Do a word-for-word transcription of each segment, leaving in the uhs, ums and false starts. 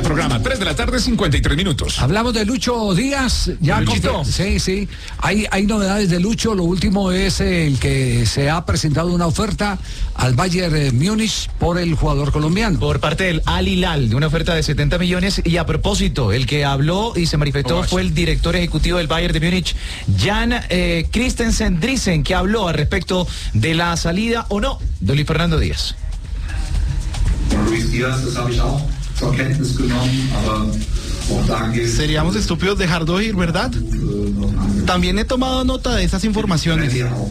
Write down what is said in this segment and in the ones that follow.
programa, tres de la tarde, cincuenta y tres minutos. Hablamos de Lucho Díaz. Ya Luchito. Sí, sí. Hay, hay novedades de Lucho. Lo último es el que se ha presentado una oferta al Bayern Múnich por el jugador colombiano. Por parte del Al Hilal, de una oferta de setenta millones. Y a propósito, el que habló y se manifestó oh, fue el director ejecutivo del Bayern de Múnich, Jan eh, Christensen Driesen, que habló al respecto de la salida o no de Luis Fernando Díaz. Luis Díaz, das habe ich auch zur Kenntnis genommen, aber auch da geht. Seríamos estúpidos dejarlo ir, ¿verdad? También he tomado nota de esas informaciones.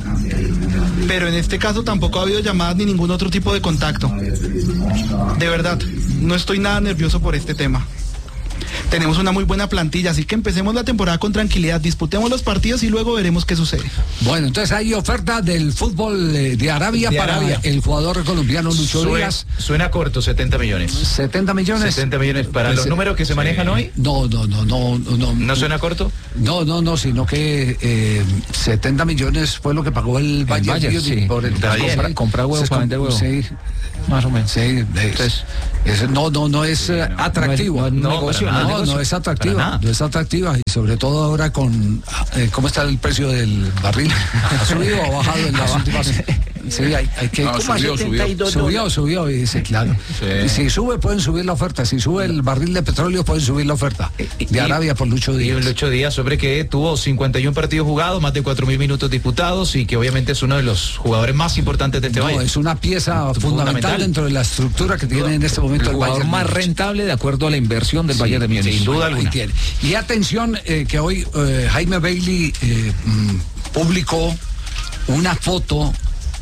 Pero en este caso tampoco ha habido llamadas ni ningún otro tipo de contacto. De verdad, no estoy nada nervioso por este tema. Tenemos una muy buena plantilla, así que empecemos la temporada con tranquilidad, disputemos los partidos y luego veremos qué sucede. Bueno, entonces hay oferta del fútbol de Arabia de para Arabia. el jugador colombiano Lucho Suena, Díaz. Suena corto, setenta millones. setenta millones. setenta millones para Pues, los números que se sí. manejan hoy. No, no, no, no, no. ¿No suena corto? No, no, no, sino que eh, setenta millones fue lo que pagó el Bayern, Bayern, Múnich sí. por el Está bien, compra, ¿eh? Comprar huevo se para vender huevo. Sí, Más o menos. sí. Es, Entonces, es- no, no, no es eh, no, atractivo. no es- no, no, negocio, no, no es no, negocio. no es Para atractiva, nada. no es atractiva y sobre todo ahora con eh, cómo está el precio del barril. ¿Ha subido o ha bajado en las últimas? Sí, hay, hay que No, subió, subió. Subió, subió, y dice, claro. Sí. Y si sube, pueden subir la oferta. Si sube el barril de petróleo, pueden subir la oferta. De Arabia por Lucho Y Díaz. Lucho Díaz, hombre, que tuvo cincuenta y uno partidos jugados, más de cuatro mil minutos disputados y que obviamente es uno de los jugadores más importantes de este No, Bayern. es una pieza fundamental, Fundamental. dentro de la estructura que tiene en este momento el, El jugador Bayern más Múnich. rentable de acuerdo a la inversión del Sí, Bayern de Múnich. sin duda Ahí alguna. tiene. Y atención, eh, que hoy eh, Jaime Bailey eh, mm, publicó una foto.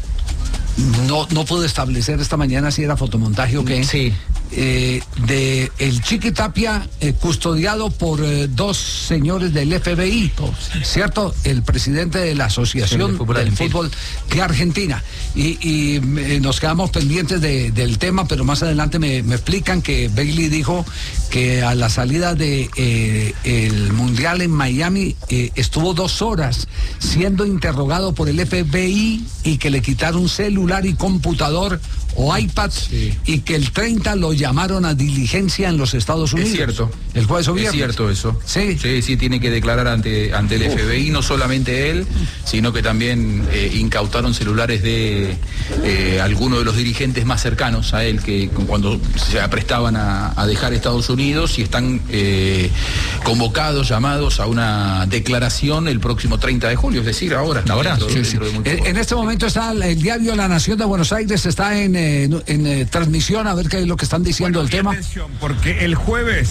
No, no pude establecer esta mañana si era fotomontaje o qué. Sí. Eh, de el Chiqui Tapia eh, custodiado por eh, dos señores del F B I, ¿cierto? El presidente de la Asociación Sí, del Fútbol del Argentino. Fútbol de Argentina. Y, y, eh, nos quedamos pendientes de- del tema, pero más adelante me, me explican que Bailey dijo que a la salida de eh, el Mundial en Miami eh, estuvo dos horas siendo interrogado por el F B I y que le quitaron celular y computador o iPad Sí. y que el treinta lo llamaron a diligencia en los Estados Unidos. Es cierto. El jueves o viernes. Es cierto eso. Sí. Sí, sí, tiene que declarar ante, ante el Uf. F B I, no solamente él, sino que también eh, incautaron celulares de eh, algunos de los dirigentes más cercanos a él, que cuando se aprestaban a, a dejar Estados Unidos y están eh, convocados, llamados a una declaración el próximo treinta de julio, es decir, ahora. Ahora, dentro- Sí, sí. dentro de muy En, poco. en este momento está el, el diario La Nación de Buenos Aires, está en, eh, en, en, eh, transmisión, a ver qué es lo que están diciendo Bueno, del y tema. atención, porque el jueves,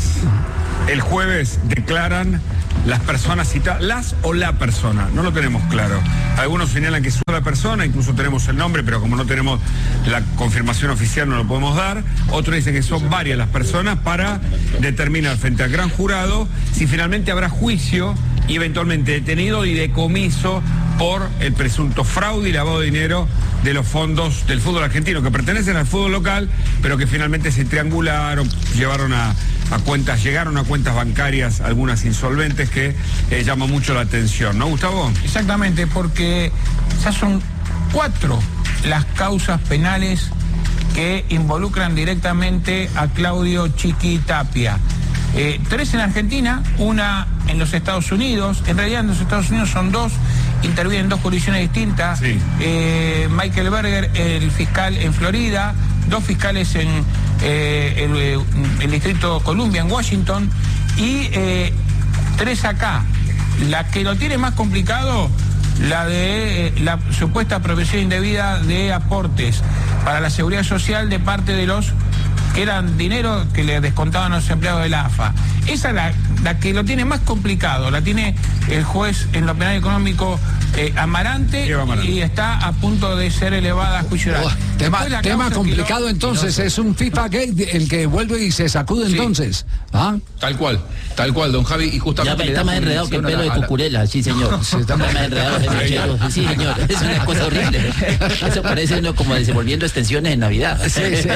el jueves declaran las personas citadas, las o la persona, no lo tenemos claro. Algunos señalan que es una persona, incluso tenemos el nombre, pero como no tenemos la confirmación oficial no lo podemos dar. Otros dicen que son varias las personas para determinar frente al gran jurado si finalmente habrá juicio y eventualmente detenido y decomiso por el presunto fraude y lavado de dinero de los fondos del fútbol argentino, que pertenecen al fútbol local, pero que finalmente se triangularon, llevaron a, a cuentas, llegaron a cuentas bancarias, algunas insolventes, que eh, llama mucho la atención, ¿no, Gustavo? Exactamente, porque ya son cuatro las causas penales que involucran directamente a Claudio Chiqui Tapia. Eh, tres en Argentina, una en los Estados Unidos. En realidad en los Estados Unidos son dos, intervienen dos jurisdicciones distintas. Sí. Eh, Michael Berger, el fiscal en Florida, dos fiscales en eh, el, eh, el Distrito Columbia, en Washington, y eh, tres acá. La que lo tiene más complicado, la de eh, la supuesta apropiación indebida de aportes para la seguridad social de parte de los que eran dinero que le descontaban a los empleados de la A F A. Esa es la, la que lo tiene más complicado, la tiene el juez en lo penal económico eh, Amarante, Eva Amarante. y está a punto de ser elevada a juicio oral. Oh, tema Después la tema causa complicado que lo- entonces, es un FIFA Gate el que vuelve y se sacude Sí. entonces. ¿Ah? Tal cual, tal cual, don Javi, y Ya justamente... le está da más enredado que el jurisdicción pelo a de la- a la- Cucurella, sí señor. Está más enredado ese mechero. Sí señor, es una cosa horrible. Eso parece uno como desenvolviendo extensiones en Navidad. Sí, sí.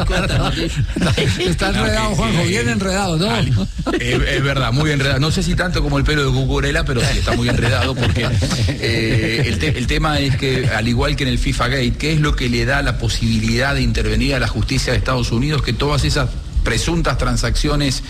Está enredado, Juanjo, bien enredado, ¿no? Es, es verdad, muy enredado. No sé si tanto como el pelo de Cucurella, pero sí está muy enredado porque eh, el, te- el tema es que, al igual que en el FIFA Gate, ¿qué es lo que le da la posibilidad de intervenir a la justicia de Estados Unidos? Que todas esas presuntas transacciones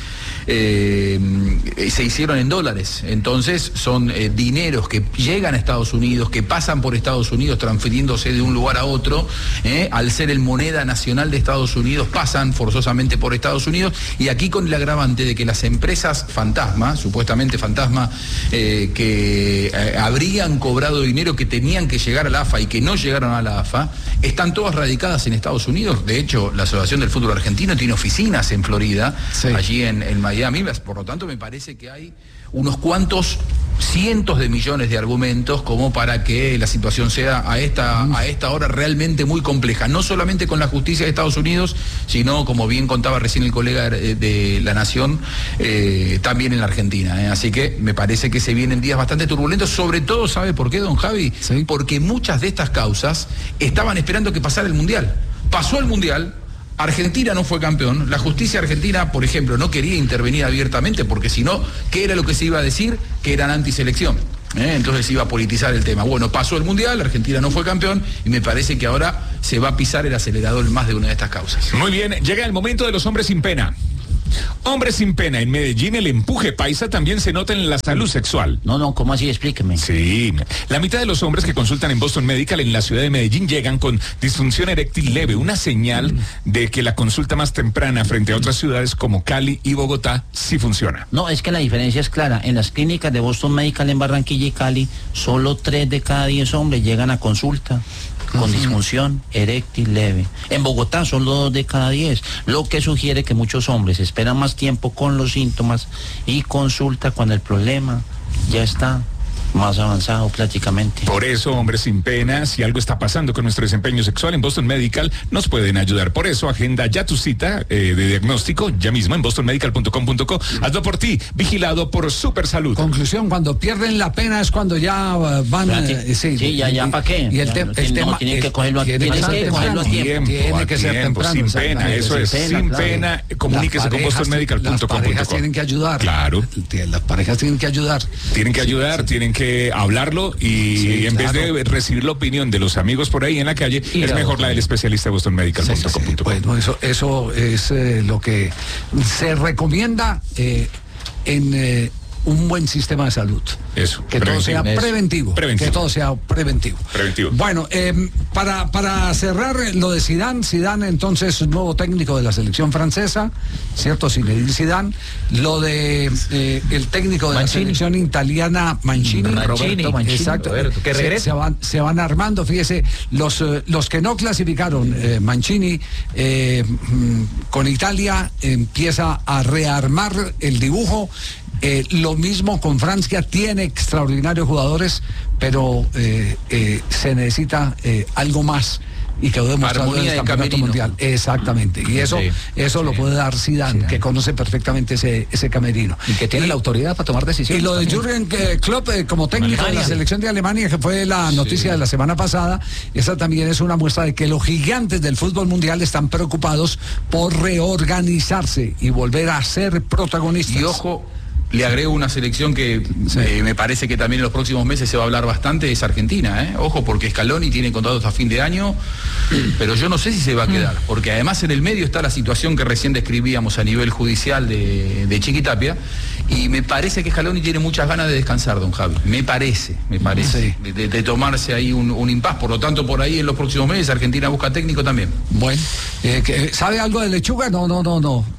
eh, se hicieron en dólares. Entonces son eh, dineros que llegan a Estados Unidos, que pasan por Estados Unidos transfiriéndose de un lugar a otro, eh, al ser el moneda nacional de Estados Unidos, pasan forzosamente por Estados Unidos, y aquí con el agravante de que las empresas fantasma, supuestamente fantasma, eh, que eh, habrían cobrado dinero que tenían que llegar a la A F A y que no llegaron a la A F A, están todas radicadas en Estados Unidos. De hecho, la Asociación del Fútbol Argentino tiene oficinas en Florida, sí, allí en, en Miami. Por lo tanto, me parece que hay unos cuantos cientos de millones de argumentos como para que la situación sea a esta, a esta hora realmente muy compleja, no solamente con la justicia de Estados Unidos, sino, como bien contaba recién el colega de, de La Nación, eh, también en la Argentina. ¿eh? Así que me parece que se vienen días bastante turbulentos, sobre todo, ¿sabe por qué, don Javi? Sí. Porque muchas de estas causas estaban esperando que pasara el Mundial. Pasó el Mundial, Argentina no fue campeón, la justicia argentina, por ejemplo, no quería intervenir abiertamente, porque si no, ¿qué era lo que se iba a decir? Que eran antiselección. ¿Eh? Entonces se iba a politizar el tema. Bueno, pasó el Mundial, Argentina no fue campeón, y me parece que ahora se va a pisar el acelerador en más de una de estas causas. Muy bien, llega el momento de los hombres sin pena. Hombres sin pena, en Medellín el empuje paisa también se nota en la salud sexual. No, no, ¿cómo así? Explíqueme. Sí, la mitad de los hombres que consultan en Boston Medical en la ciudad de Medellín llegan con disfunción eréctil leve, una señal de que la consulta más temprana frente a otras ciudades como Cali y Bogotá sí funciona. No, es que la diferencia es clara. En las clínicas de Boston Medical en Barranquilla y Cali, solo tres de cada diez hombres llegan a consulta con disfunción eréctil leve. En Bogotá solo dos de cada diez, lo que sugiere que muchos hombres esperan más tiempo con los síntomas y consulta cuando el problema ya está más avanzado prácticamente. Por eso, hombres sin pena, si algo está pasando con nuestro desempeño sexual en Boston Medical, nos pueden ayudar. Por eso, agenda ya tu cita eh, de diagnóstico ya mismo en boston medical punto com punto co. Hazlo por ti, vigilado por Super Salud. Conclusión, cuando pierden la pena es cuando ya uh, van... Uh, sí, sí, ya, ya, ¿para qué? Y el, te, no, el tema... No, tienen que cogerlo a tiempo. Tienen que cogerlo a tiempo. Tiene que ser temprano. Sin pena, eso es, sin pena, comuníquese con boston medical punto com punto co. Las parejas tienen que ayudar. Claro. Las parejas tienen que ayudar. Tienen que ayudar, tienen que hablarlo. Y sí, en claro, vez de recibir la opinión de los amigos por ahí en la calle, y es mejor la del especialista de boston medical punto com punto co. Sí, sí, bueno, eso, eso es eh, lo que se recomienda eh, en eh, un buen sistema de salud. Eso. Que todo sea preventivo, preventivo. Que todo sea preventivo. Preventivo. Bueno, eh, para, para cerrar lo de Zidane, Zidane entonces nuevo técnico de la selección francesa, ¿cierto? Zinedine Zidane. Lo de eh, el técnico de Mancini, la selección italiana, Mancini. Roberto Mancini. Exacto. Roberto, que se, se, van, se van armando, fíjese, los, eh, los que no clasificaron, eh, Mancini eh, con Italia empieza a rearmar el dibujo. Eh, lo mismo con Francia, tiene extraordinarios jugadores, pero eh, eh, se necesita eh, algo más, y quedó demostrado en el campeonato mundial. Exactamente, y eso sí, eso sí, lo puede dar Zidane, Zidane, que conoce perfectamente ese, ese camerino. Y que tiene y, la autoridad para tomar decisiones. Y lo de Jürgen Klopp eh, como técnico Alemania, de la selección de Alemania, que fue la noticia sí. de la semana pasada, esa también es una muestra de que los gigantes del fútbol mundial están preocupados por reorganizarse y volver a ser protagonistas. Y ojo, le agrego una selección que sí. eh, me parece que también en los próximos meses se va a hablar bastante, es Argentina, ¿eh? Ojo, porque Scaloni tiene contrato hasta fin de año, pero yo no sé si se va a quedar, porque además en el medio está la situación que recién describíamos a nivel judicial de, de Chiquitapia, y me parece que Scaloni tiene muchas ganas de descansar, don Javi, me parece, me parece, sí. de, de tomarse ahí un, un impas, por lo tanto por ahí en los próximos meses Argentina busca técnico también. Bueno, eh, ¿sabe algo de Lechuga? No, no, no, no.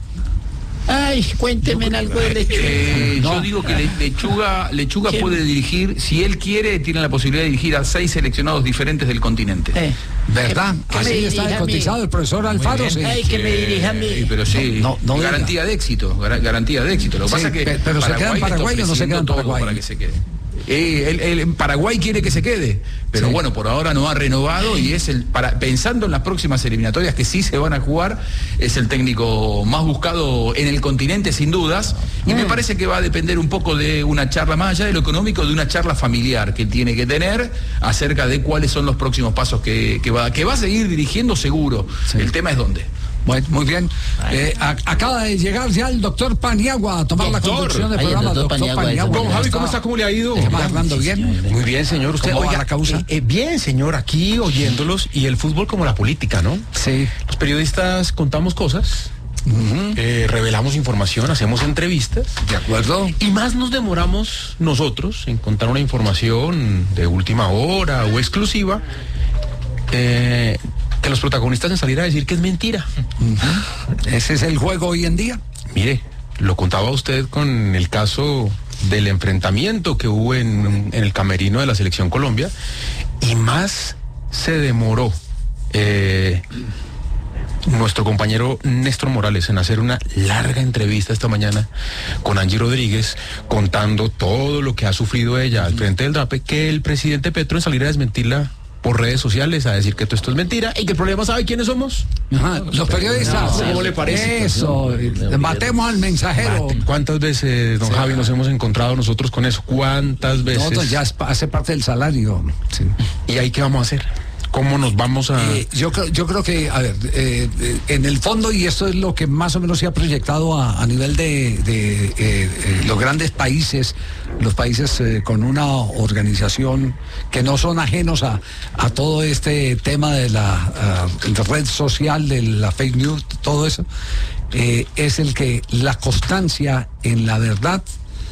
Ay, cuénteme en algo de Lechuga. Eh, no. Yo digo que Le, Lechuga, Lechuga puede dirigir, si él quiere, tiene la posibilidad de dirigir a seis seleccionados diferentes del continente. Eh. ¿Verdad? Así está cotizado el profesor Alfaro. Sí. Ay, que me dirija a mí. Sí, pero sí, no, no, no garantía de éxito, garantía de éxito. Lo que sí, pasa es que pero se queda en Paraguay o no se queda en Paraguay. Para que se quede. Eh, él, él en Paraguay quiere que se quede, pero sí. bueno, por ahora no ha renovado y es el para pensando en las próximas eliminatorias que sí se van a jugar, es el técnico más buscado en el continente sin dudas, y mm. me parece que va a depender un poco de una charla más allá de lo económico, de una charla familiar que tiene que tener acerca de cuáles son los próximos pasos que, que va que va a seguir dirigiendo seguro. Sí. El tema es dónde. Bueno, muy bien. Eh, a, acaba de llegar ya el doctor Paniagua a tomar doctor. la conducción del Ay, programa. Doctor, doctor Paniagua. Don Javi, ¿cómo está? ¿Cómo le ha ido? Hablando bien. Muy bien, señor. Usted oiga la causa. Eh, eh, bien, señor. Aquí oyéndolos, y el fútbol como la política, ¿no? Sí. Los periodistas contamos cosas Uh-huh. eh, revelamos información, hacemos entrevistas. De acuerdo. Y más nos demoramos nosotros en contar una información de última hora o exclusiva eh, que los protagonistas en salir a decir que es mentira. Uh-huh. Ese es el juego hoy en día. Mire, lo contaba usted con el caso del enfrentamiento que hubo en, en el camerino de la Selección Colombia, y más se demoró eh, nuestro compañero Néstor Morales en hacer una larga entrevista esta mañana con Angie Rodríguez, contando todo lo que ha sufrido ella al frente del DAPE, que el presidente Petro en salir a desmentirla por redes sociales, a decir que todo esto es mentira y que el problema, ¿sabe quiénes somos? Ajá, los periodistas. No, ¿cómo le parece? Eso, matemos al mensajero. Mate. ¿Cuántas veces, don sí, Javi, nos hemos encontrado nosotros con eso? ¿Cuántas veces? No, ya hace parte del salario. Sí. ¿Y ahí qué vamos a hacer? ¿Cómo nos vamos a...? Eh, yo, creo, yo creo que, a ver, eh, eh, en el fondo, y esto es lo que más o menos se ha proyectado a, a nivel de, de eh, eh, los grandes países, los países eh, con una organización que no son ajenos a, a todo este tema de la uh, red social, de la fake news, todo eso, eh, es el que la constancia en la verdad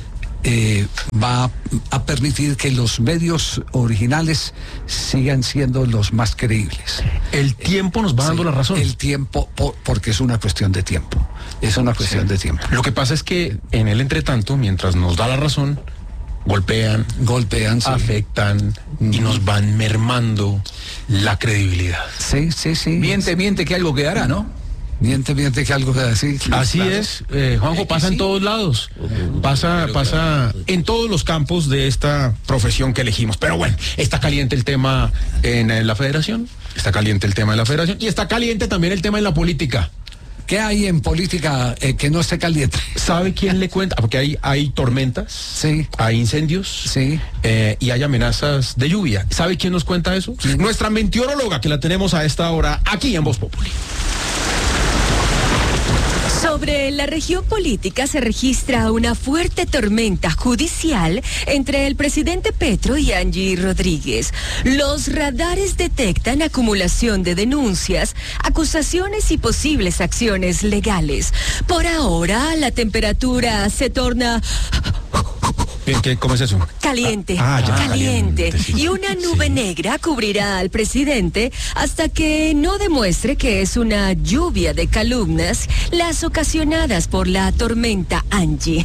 Eh, va a permitir que los medios originales sigan siendo los más creíbles. El tiempo nos va dando sí, la razón. El tiempo, por, porque es una cuestión de tiempo. Es una cuestión sí. de tiempo. Lo que pasa es que en el entretanto, mientras nos da la razón, golpean, golpean, sí. afectan mm. y nos van mermando la credibilidad. Sí, sí, sí. Miente, miente que algo quedará, ¿no? Miente, miente que algo queda así. Así claro. es, eh, Juanjo, pasa sí. en todos lados, pasa, pasa en todos los campos de esta profesión que elegimos. Pero bueno, está caliente el tema en, en la federación, está caliente el tema de la federación y está caliente también el tema en la política. ¿Qué hay en política eh, que no esté caliente? ¿Sabe quién le cuenta? Porque hay, hay tormentas, sí. hay incendios, sí. eh, y hay amenazas de lluvia. ¿Sabe quién nos cuenta eso? Sí. Nuestra meteoróloga, que la tenemos a esta hora aquí en Voz Populi. Sobre la región política se registra una fuerte tormenta judicial entre el presidente Petro y Angie Rodríguez. Los radares detectan acumulación de denuncias, acusaciones y posibles acciones legales. Por ahora, la temperatura se torna... ¿Qué, ¿Cómo es eso? Caliente, ah, ya, caliente. caliente sí. Y una nube sí. negra cubrirá al presidente hasta que no demuestre que es una lluvia de calumnias las ocasionadas por la tormenta Angie.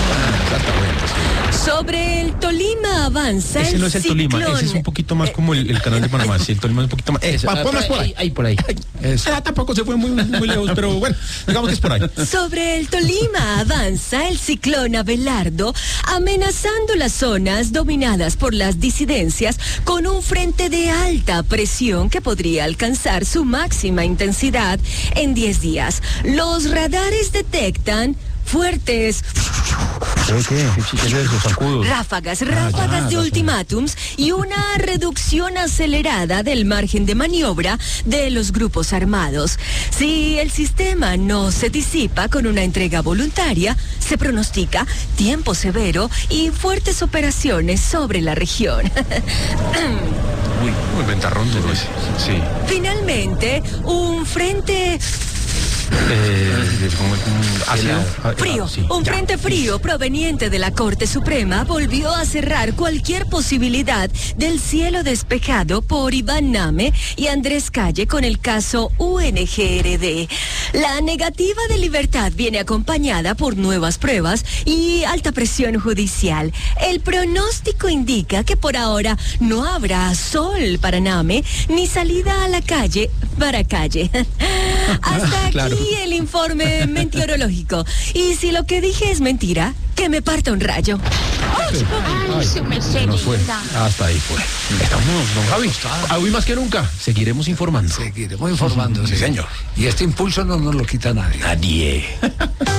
Sobre el Tolima avanza ese el no es el ciclón. Tolima, ese es un poquito más como el, el canal de Panamá. Sí, el Tolima es un poquito más. Eh, ah, por, por ahí, ahí, por ahí. Ah, tampoco se fue muy, muy lejos, pero bueno, digamos que es por ahí. Sobre el Tolima avanza el ciclón Abelardo, amenazando las zonas dominadas por las disidencias con un frente de alta presión que podría alcanzar su máxima intensidad en diez días. Los radares detectan fuertes ¿Qué, qué? ¿Qué es eso? Zancudos. ráfagas, ráfagas ah, ya, de ultimátums y una reducción acelerada del margen de maniobra de los grupos armados. Si el sistema no se disipa con una entrega voluntaria, se pronostica tiempo severo y fuertes operaciones sobre la región. Uy, muy ventarrón todo ese. Sí. Finalmente, un frente... Eh, ácido, frío, sí, un ya. frente frío proveniente de la Corte Suprema volvió a cerrar cualquier posibilidad del cielo despejado por Iván Name y Andrés Calle con el caso U N G R D. La negativa de libertad viene acompañada por nuevas pruebas y alta presión judicial. El pronóstico indica que por ahora no habrá sol para Name ni salida a la calle para Calle. Hasta aquí claro. el informe meteorológico. Y si lo que dije es mentira, que me parta un rayo. Ay, Ay, se me se nos fue. Hasta ahí fue. Estamos, don Javi. Hoy más que nunca seguiremos informando. Seguiremos informando. Sí, señor. Y este impulso no nos lo quita nadie. Nadie.